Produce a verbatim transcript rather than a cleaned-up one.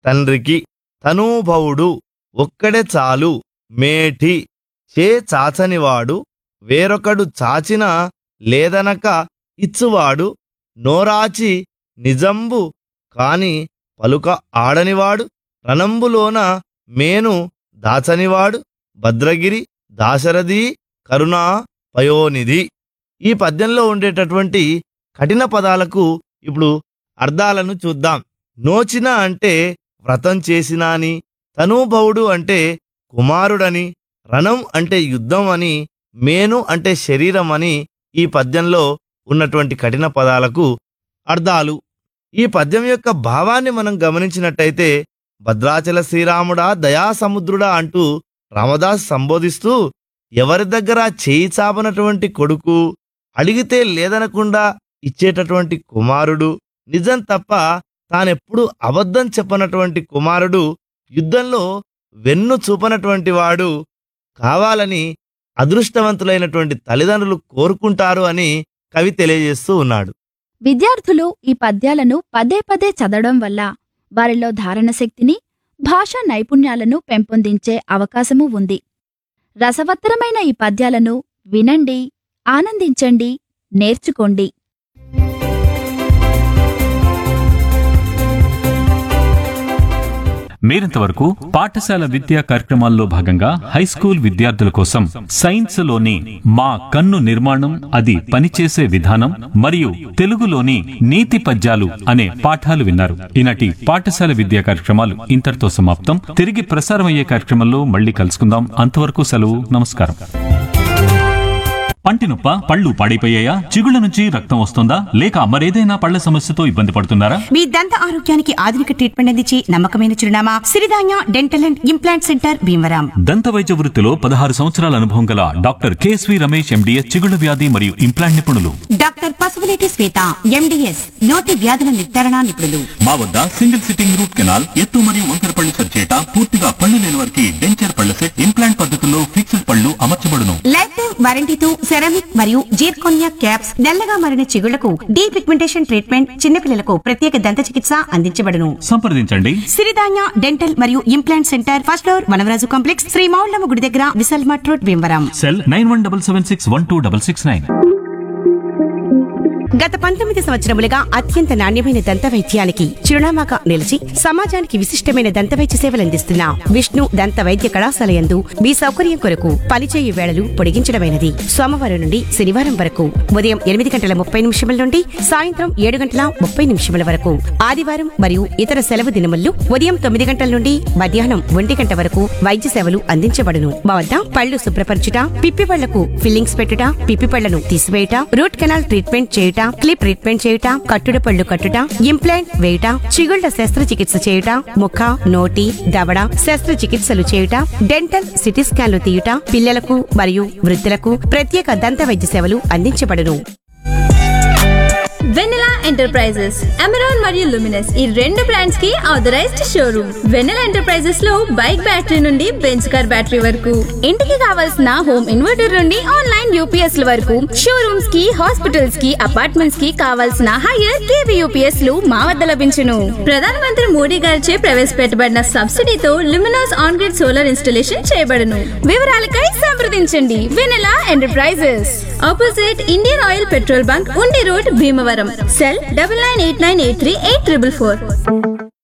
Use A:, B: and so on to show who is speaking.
A: తండ్రికి. తనూభవుడు ఒక్కడే చాలు మేటి. చే చాచనివాడు వేరొకడు చాచిన లేదనక ఇచ్చువాడు. నోరాచి నిజంబు కాని పలుక ఆడనివాడు. రణంబులోన మేను దాచనివాడు. భద్రగిరి దాశరథి కరుణా పయోనిధి. ఈ పద్యంలో ఉండేటటువంటి కఠిన పదాలకు ఇప్పుడు అర్థాలను చూద్దాం. నోచిన అంటే వ్రతం చేసినా అని, తనూభవుడు అంటే కుమారుడని, రణం అంటే యుద్ధం అని, మేను అంటే శరీరం అని ఈ పద్యంలో ఉన్నటువంటి కఠిన పదాలకు అర్థాలు. ఈ పద్యం యొక్క భావాన్ని మనం గమనించినట్టయితే భద్రాచల శ్రీరాముడా దయాసముద్రుడా అంటూ రామదాస్ సంబోధిస్తూ ఎవరి దగ్గర చేయి చాపనటువంటి కొడుకు, అడిగితే లేదనకుండా ఇచ్చేటటువంటి కుమారుడు, నిజం తప్ప తానెప్పుడు అబద్ధం చెప్పనటువంటి కుమారుడు, యుద్ధంలో వెన్ను చూపనటువంటి వాడు కావాలని అదృష్టవంతులైనటువంటి తల్లిదండ్రులు కోరుకుంటారు అని కవి తెలియజేస్తూ ఉన్నాడు.
B: విద్యార్థులు ఈ పద్యాలను పదే పదే చదవడం వల్ల వారిలో ధారణశక్తిని, భాషా నైపుణ్యాలను పెంపొందించే అవకాశమూ ఉంది. రసవత్తరమైన ఈ పద్యాలను వినండి, ఆనందించండి, నేర్చుకోండి.
C: మీరింతవరకు పాఠశాల విద్యా కార్యక్రమాల్లో భాగంగా హైస్కూల్ విద్యార్థుల కోసం సైన్స్ లోని మా కన్ను నిర్మాణం అది పనిచేసే విధానం మరియు తెలుగులోని నీతి పద్యాలు అనే పాఠాలు విన్నారు. ఈనాటి పాఠశాల విద్యా కార్యక్రమాలు ఇంతటితో సమాప్తం. తిరిగి ప్రసారమయ్యే కార్యక్రమంలో మళ్లీ కలుసుకుందాం. అంతవరకు సెలవు. నమస్కారం. పంటి నొప్ప, పళ్ళు పాడైపోయాయా, చిగుళ్ల నుంచి రక్తం వస్తుందా, లేక మరేదైనా పళ్ల సమస్యతో ఇబ్బంది పడుతున్నారా?
D: మీ దంత ఆరోగ్యానికి ఆధునిక ట్రీట్మెంట్ అందించి నమ్మకమైన చిరునామా Siridhanya dental and implant centre Bhimavaram.
C: దంత వైద్య వృత్తిలో పదహారు సంవత్సరాల అనుభవం గల డాక్టర్ కేఎస్వి రమేష్ ఎండిఎస్ చిగుళ్ల వ్యాధి మరియు ఇంప్లాంట్ నిపుణులు.
D: డాక్టర్ పసుపులేటి శ్వేత ఎండిఎస్ నోటి వ్యాధుల నిర్ధారణ నిపుణులు.
C: మా వద్ద సింగిల్ సిట్టింగ్ రూట్ కెనాల్, ఎత్తు మరియు వంకర పళ్ళు సరిచేట, పూర్తిగా పళ్ళు లేని వారికి డెంచర్ పళ్ళ సెట్, ఇంప్లాంట్ పద్ధతుల్లో ఫిక్స్డ్ పళ్ళు అమర్చబడును.
D: లైఫ్ టైం వారంటీతో సెరామిక్ మరియు జీర్కోనియా క్యాప్స్, నల్లగా మారిన చిగుళ్లకు డీ పిగ్మెంటేషన్ ట్రీట్మెంట్, చిన్నపిల్లలకు ప్రత్యేక దంత చికిత్స అందించబడును.
C: సంప్రదించండి.
D: సిరిధాన్య డెంటల్ మరియు implant centre, first floor, Vanamaraju complex, Shri Moullamma గుడి దగ్గర, విశాల్ మట్ road, Bhimavaram.
C: Cell nine one double seven six one two double six nine.
D: గత పంతొమ్మిది సంవత్సరములుగా అత్యంత నాణ్యమైన దంత వైద్యానికి చిరునామాగా నిలిచి సమాజానికి విశిష్టమైన దంత వైద్య సేవలందిస్తున్న విష్ణు దంత వైద్య కళాశాల యందు మీ సౌకర్యం కొరకు పనిచేయు వేళలు పొడిగించడమైనది. సోమవారం నుండి శనివారం వరకు ఉదయం ఎనిమిది గంటల ముప్పై నిమిషముల నుండి సాయంత్రం ఏడు గంటల ముప్పై నిమిషముల వరకు, ఆదివారం మరియు ఇతర సెలవు దినముల్లో ఉదయం తొమ్మిది గంటల నుండి మధ్యాహ్నం ఒంటి గంట వరకు వైద్య సేవలు అందించబడును. మా వద్ద పళ్లు శుభ్రపరచుట, పిప్పి పళ్లకు ఫిల్లింగ్స్ పెట్టుట, పిప్పి పళ్లను తీసివేయుట, రూట్ కెనాల్ ట్రీట్మెంట్ చేయుట, క్లిప్ ట్రీట్మెంట్ చేయుట, కట్టుడు పళ్ళు కట్టుట, ఇంప్లాంట్ వేయుట, చిగుళ్ల శస్త్రచికిత్స చేయుట, ముఖ, నోటి, దవడ శస్త్రచికిత్సలు చేయుట, డెంటల్ సిటీ స్కాన్లు తీయుట, పిల్లలకు మరియు వృద్ధులకు ప్రత్యేక దంత వైద్య సేవలు అందించబడును.
E: వెన్నెలా ఎంటర్ప్రైజెస్, అమెరాన్ మరియు లుమినస్ ఈ రెండు బ్రాండ్స్ కి ఆథరైజ్డ్ షోరూమ్. వెన్నెలా ఎంటర్ప్రైజెస్ లో బైక్ బ్యాటరీ నుండి బెంచ్ కార్ బ్యాటరీ వరకు, ఇంటికి కావాల్సిన హోమ్ ఇన్వర్టర్ నుండి ఆన్లైన్ యూపీఎస్ ల వరకు, షోరూమ్స్ కి, హాస్పిటల్స్ కి, అపార్ట్మెంట్స్ కి కావాల్సిన హైయర్ కేవీ యూపీఎస్ లు మా వద్ద లభించును. ప్రధాన మంత్రి మోడీ గారిచే ప్రవేశపెట్టబడిన సబ్సిడీతో Luminous on grid solar installation చేయబడును. వివరాలకై సంప్రదించండి. వెన్నెలా enterprises, opposite Indian oil petrol bunk, ఉండి road, Bhimavaram. Cell double nine eight nine eight three eight triple four.